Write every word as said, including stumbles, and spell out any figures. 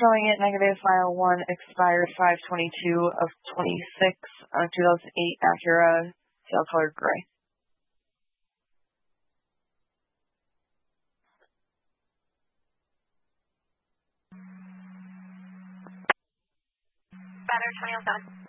showing it negative. File one expired five twenty-two of twenty-six, uh, two thousand eight Acura, sail colored gray. Better twenty oh seven.